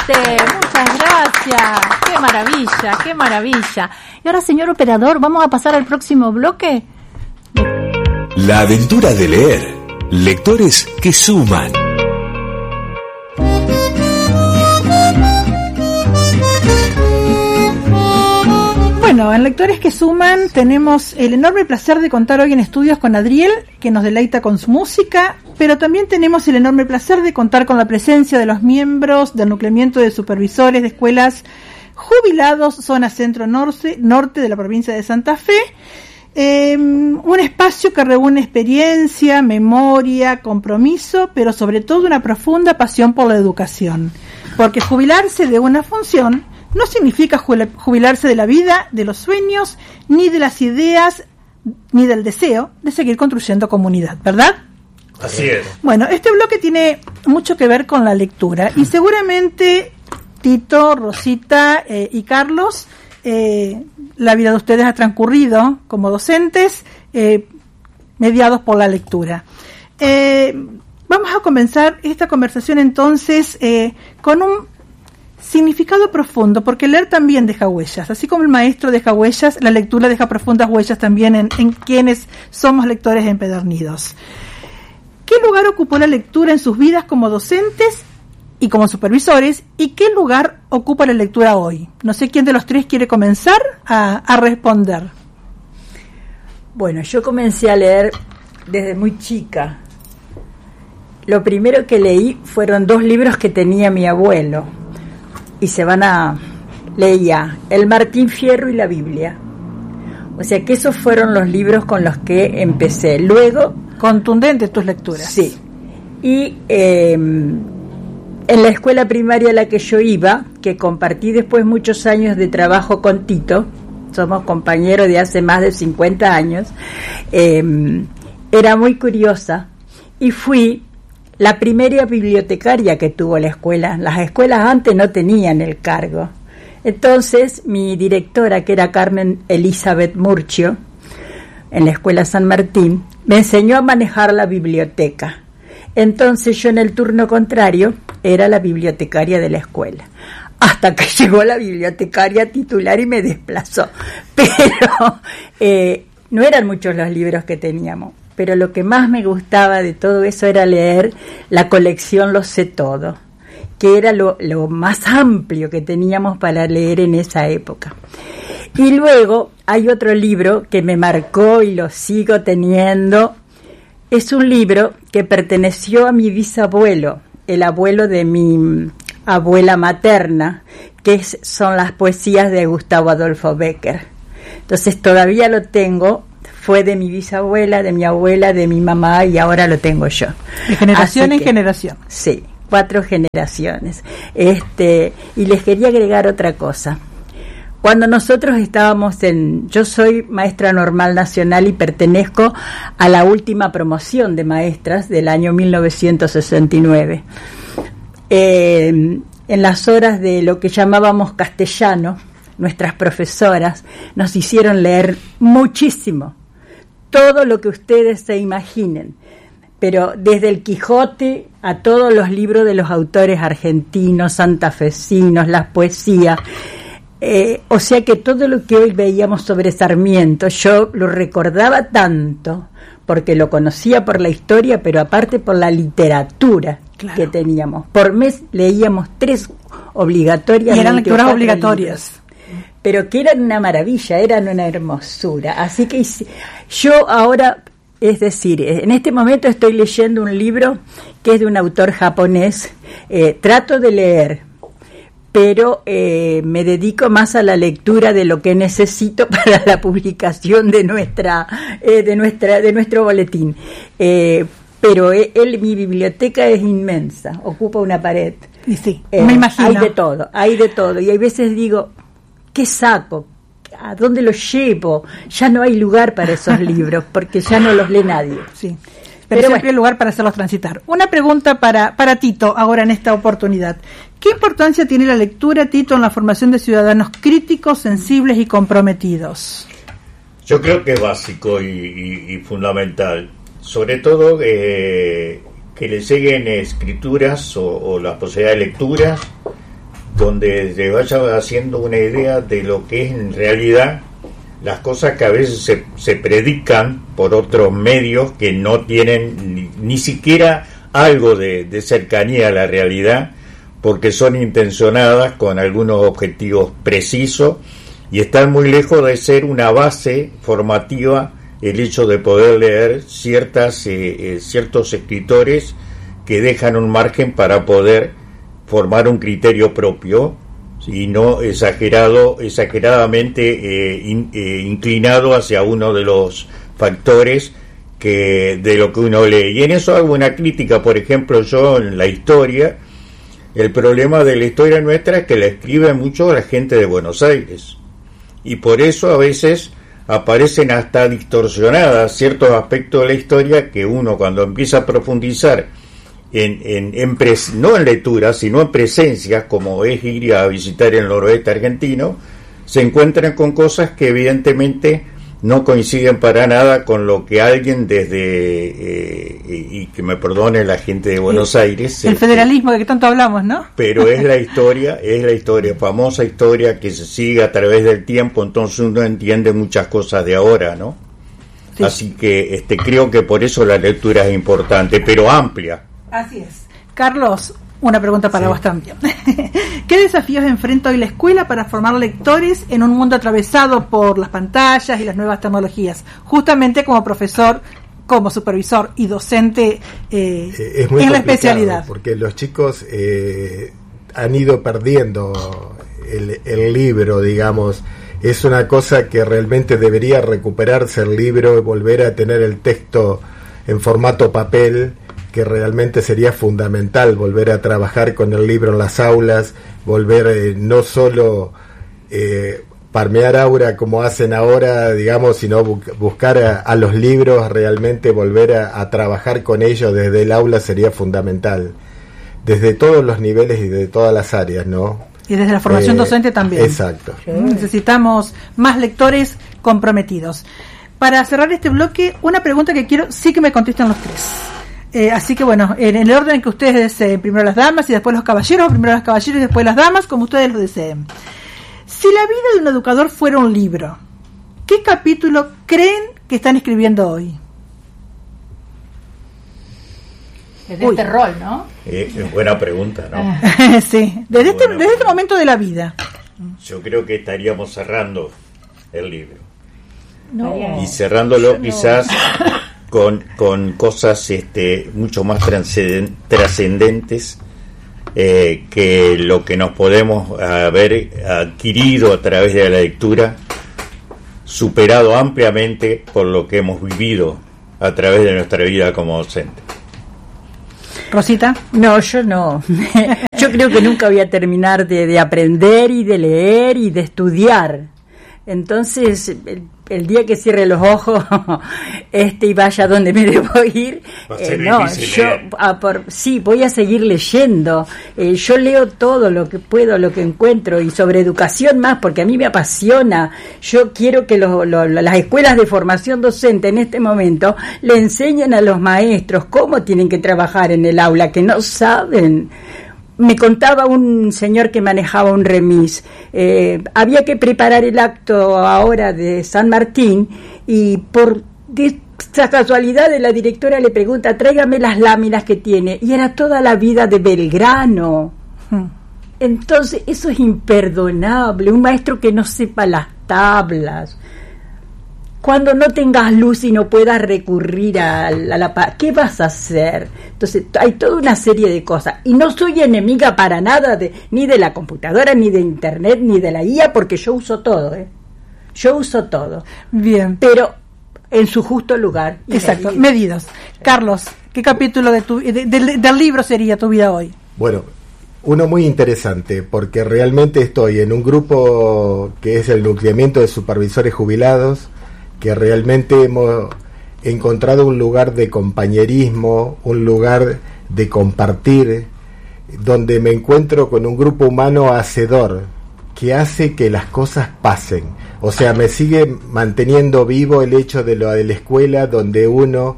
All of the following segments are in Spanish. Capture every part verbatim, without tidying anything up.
fuerte, muchas gracias. Qué maravilla, qué maravilla. Y ahora, señor operador, vamos a pasar al próximo bloque. La aventura de leer. Lectores que suman. Bueno, en Lectores que Suman tenemos el enorme placer de contar hoy en estudios con Adriel, que nos deleita con su música, pero también tenemos el enorme placer de contar con la presencia de los miembros del nucleamiento de supervisores de escuelas jubilados, zona centro-norte norte de la provincia de Santa Fe, eh, un espacio que reúne experiencia, memoria, compromiso, pero sobre todo una profunda pasión por la educación, porque jubilarse de una función no significa jubilarse de la vida, de los sueños, ni de las ideas, ni del deseo de seguir construyendo comunidad, ¿verdad? Así es. Bueno, este bloque tiene mucho que ver con la lectura y seguramente Tito, Rosita eh, y Carlos, eh, la vida de ustedes ha transcurrido como docentes eh, mediados por la lectura. Eh, vamos a comenzar esta conversación entonces eh, con un significado profundo, porque leer también deja huellas, así como el maestro deja huellas, la lectura deja profundas huellas también en, en quienes somos lectores empedernidos. ¿Qué lugar ocupó la lectura en sus vidas como docentes y como supervisores? ¿Y qué lugar ocupa la lectura hoy? No sé quién de los tres quiere comenzar a, a responder. Bueno, yo comencé a leer desde muy chica. Lo primero que leí fueron dos libros que tenía mi abuelo. Y se van a... leía el Martín Fierro y la Biblia. O sea que esos fueron los libros con los que empecé. Luego... Contundentes tus lecturas. Sí. Y eh, en la escuela primaria a la que yo iba, que compartí después muchos años de trabajo con Tito, somos compañeros de hace más de cincuenta años, eh, era muy curiosa y fui la primera bibliotecaria que tuvo la escuela. Las escuelas antes no tenían el cargo. Entonces, mi directora, que era Carmen Elizabeth Murchio, en la escuela San Martín, me enseñó a manejar la biblioteca. Entonces, yo en el turno contrario era la bibliotecaria de la escuela. Hasta que llegó la bibliotecaria titular y me desplazó. Pero eh, no eran muchos los libros que teníamos. Pero lo que más me gustaba de todo eso era leer la colección Lo sé todo, que era lo, lo más amplio que teníamos para leer en esa época. Y luego hay otro libro que me marcó y lo sigo teniendo. Es un libro que perteneció a mi bisabuelo, el abuelo de mi abuela materna, que es, son las poesías de Gustavo Adolfo Bécquer. Entonces todavía lo tengo. Fue de mi bisabuela, de mi abuela, de mi mamá y ahora lo tengo yo. De generación Así en que, generación. Sí, cuatro generaciones. Este, y les quería agregar otra cosa. Cuando nosotros estábamos en... Yo soy maestra normal nacional y pertenezco a la última promoción de maestras del año mil novecientos sesenta y nueve. Eh, en las horas de lo que llamábamos castellano, nuestras profesoras nos hicieron leer muchísimo. Todo lo que ustedes se imaginen, pero desde el Quijote a todos los libros de los autores argentinos, santafesinos, las poesías, eh, o sea que todo lo que hoy veíamos sobre Sarmiento, yo lo recordaba tanto, porque lo conocía por la historia, pero aparte por la literatura claro. que teníamos. Por mes leíamos tres obligatorias. Y eran lecturas obligatorias. Libros. Pero que eran una maravilla, eran una hermosura. Así que yo ahora, es decir, en este momento estoy leyendo un libro que es de un autor japonés. Eh, trato de leer, pero eh, me dedico más a la lectura de lo que necesito para la publicación de nuestra, eh, de nuestra, de nuestro boletín. Eh, pero él, mi biblioteca es inmensa, ocupa una pared. Y sí, eh, me imagino. Hay de todo, hay de todo. Y hay veces digo, ¿qué saco? ¿A dónde los llevo? Ya no hay lugar para esos libros, porque ya no los lee nadie. Sí, pero, pero siempre bueno. hay lugar para hacerlos transitar. Una pregunta para, para Tito, ahora en esta oportunidad. ¿Qué importancia tiene la lectura, Tito, en la formación de ciudadanos críticos, sensibles y comprometidos? Yo creo que es básico y, y, y fundamental. Sobre todo eh, que le lleguen escrituras o, o la posibilidad de lecturas donde se vaya haciendo una idea de lo que es en realidad las cosas que a veces se, se predican por otros medios que no tienen ni, ni siquiera algo de, de cercanía a la realidad, porque son intencionadas con algunos objetivos precisos y están muy lejos de ser una base formativa el hecho de poder leer ciertas eh, eh, ciertos escritores que dejan un margen para poder formar un criterio propio y no exagerado exageradamente eh, in, eh, inclinado hacia uno de los factores que de lo que uno lee. Y en eso hago una crítica, por ejemplo, yo en la historia, el problema de la historia nuestra es que la escribe mucho la gente de Buenos Aires, y por eso a veces aparecen hasta distorsionadas ciertos aspectos de la historia que uno, cuando empieza a profundizar en, en, en pres, no en lectura, sino en presencias, como es ir a visitar el noroeste argentino, se encuentran con cosas que evidentemente no coinciden para nada con lo que alguien desde, eh, y que me perdone la gente de Buenos Aires, el este, federalismo de que tanto hablamos, ¿no? pero es la historia, es la historia, famosa historia que se sigue a través del tiempo, entonces uno entiende muchas cosas de ahora, ¿no? Sí. Así que este creo que por eso la lectura es importante, pero amplia. Así es. Carlos, una pregunta para sí. vos también. ¿Qué desafíos enfrenta hoy la escuela para formar lectores en un mundo atravesado por las pantallas y las nuevas tecnologías? Justamente como profesor, como supervisor y docente eh, es muy en la especialidad. Porque los chicos eh, han ido perdiendo el, el libro, digamos. Es una cosa que realmente debería recuperarse el libro y volver a tener el texto en formato papel, que realmente sería fundamental volver a trabajar con el libro en las aulas, volver eh, no solo eh, parmear aura como hacen ahora, digamos, sino bu- buscar a, a los libros, realmente volver a, a trabajar con ellos desde el aula sería fundamental, desde todos los niveles y de todas las áreas, ¿no? Y desde la formación eh, docente también. Exacto. Necesitamos más lectores comprometidos. Para cerrar este bloque, una pregunta que quiero sí que me contesten los tres. Eh, así que bueno, en el orden en que ustedes deseen, primero las damas y después los caballeros, primero los caballeros y después las damas, como ustedes lo deseen. Si la vida de un educador fuera un libro, ¿qué capítulo creen que están escribiendo hoy? Desde Uy. este rol, ¿no? Eh, es buena pregunta, ¿no? Sí, desde este, desde este momento de la vida. Yo creo que estaríamos cerrando el libro. No. Y cerrándolo quizás con, con cosas este, mucho más trascenden, trascendentes eh, que lo que nos podemos haber adquirido a través de la lectura, superado ampliamente por lo que hemos vivido a través de nuestra vida como docente. Rosita. No, yo no. Yo creo que nunca voy a terminar de, de aprender y de leer y de estudiar. Entonces, el, el día que cierre los ojos este y vaya donde me debo ir, eh, no, yo a por, sí, voy a seguir leyendo. Eh, yo leo todo lo que puedo, lo que encuentro, y sobre educación más, porque a mí me apasiona. Yo quiero que lo, lo, las escuelas de formación docente en este momento le enseñen a los maestros cómo tienen que trabajar en el aula, que no saben. Me contaba un señor que manejaba un remis, eh, había que preparar el acto ahora de San Martín, y por esta casualidad de la directora le pregunta, tráigame las láminas que tiene, y era toda la vida de Belgrano. Entonces eso es imperdonable, un maestro que no sepa las tablas. Cuando no tengas luz y no puedas recurrir a la, a la... ¿qué vas a hacer? Entonces hay toda una serie de cosas. Y no soy enemiga para nada de, ni de la computadora, ni de internet, ni de la I A, porque yo uso todo, ¿eh? Yo uso todo. Bien. Pero en su justo lugar. Exacto, medidos. Carlos, ¿qué capítulo de tu, de, de, del libro sería tu vida hoy? Bueno, uno muy interesante, porque realmente estoy en un grupo que es el Nucleamiento de Supervisores Jubilados, que realmente hemos encontrado un lugar de compañerismo, un lugar de compartir, donde me encuentro con un grupo humano hacedor, que hace que las cosas pasen. O sea, me sigue manteniendo vivo el hecho de lo de la escuela, donde uno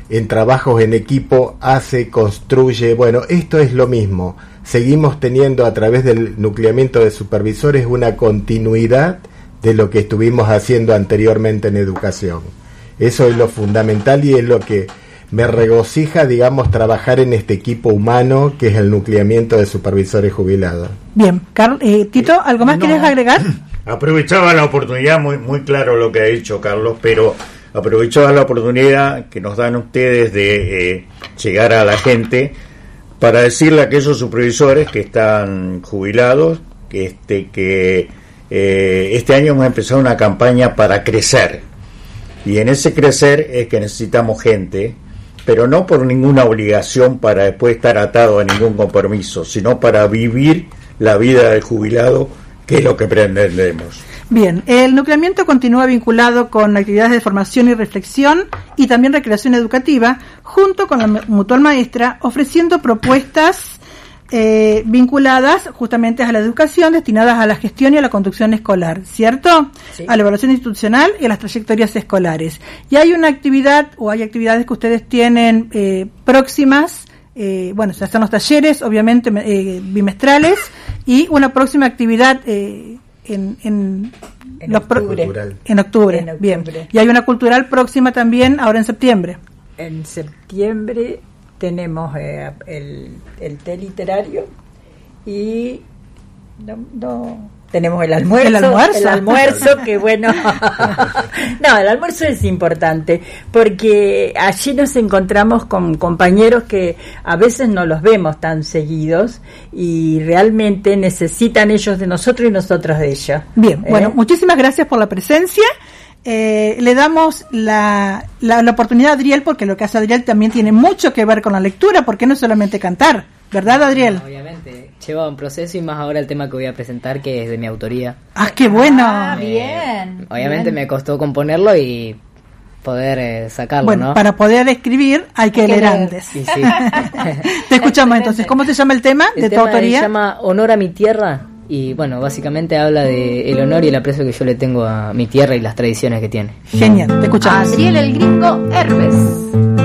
en trabajos en equipo, hace, construye. Bueno, esto es lo mismo. Seguimos teniendo a través del nucleamiento de supervisores una continuidad de lo que estuvimos haciendo anteriormente en educación. Eso es lo fundamental y es lo que me regocija, digamos, trabajar en este equipo humano que es el nucleamiento de supervisores jubilados. Bien, Carl, eh, Tito, ¿algo más No. quieres agregar? Aprovechaba la oportunidad, muy, muy claro lo que ha dicho Carlos, pero aprovechaba la oportunidad que nos dan ustedes de eh, llegar a la gente para decirle a aquellos supervisores que están jubilados que este que eh, este año hemos empezado una campaña para crecer, y en ese crecer es que necesitamos gente, pero no por ninguna obligación para después estar atado a ningún compromiso, sino para vivir la vida del jubilado, que es lo que pretendemos. Bien, el nucleamiento continúa vinculado con actividades de formación y reflexión y también recreación educativa, junto con la Mutual Maestra, ofreciendo propuestas eh, vinculadas justamente a la educación, destinadas a la gestión y a la conducción escolar, ¿cierto? Sí. A la evaluación institucional y a las trayectorias escolares. Y hay una actividad, o hay actividades que ustedes tienen eh, próximas, eh, bueno, ya están los talleres, obviamente, eh, bimestrales, y una próxima actividad eh, en, en, En los pro- octubre. en octubre. En octubre. Bien. Y hay una cultural próxima también, ahora en septiembre. En septiembre tenemos eh, el, el té literario y no, no, tenemos el almuerzo. El almuerzo. El almuerzo, que bueno. No, el almuerzo es importante porque allí nos encontramos con compañeros que a veces no los vemos tan seguidos y realmente necesitan ellos de nosotros y nosotros de ellos. Bien, ¿Eh? bueno, muchísimas gracias por la presencia. Eh, le damos la, la, la oportunidad a Adriel, porque lo que hace Adriel también tiene mucho que ver con la lectura, porque no es solamente cantar, ¿verdad, Adriel? Obviamente, lleva un proceso y más ahora el tema que voy a presentar, que es de mi autoría. ¡Ah, qué bueno! Ah, bien. Obviamente bien. me costó componerlo y poder eh, sacarlo, Bueno, ¿no? para poder escribir hay que Hay que leer leer. antes. Y sí. Te escuchamos entonces. ¿Cómo se llama el tema El de tu tema autoría? se llama Honor a mi tierra y bueno, básicamente habla de el honor y el aprecio que yo le tengo a mi tierra y las tradiciones que tiene. Genial, te escuchamos. Adriel el Gringo Herbes.